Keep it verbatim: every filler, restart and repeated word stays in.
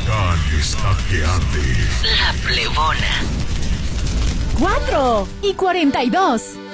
volcán está que arde. La Plebona. Cuatro y cuarenta y dos.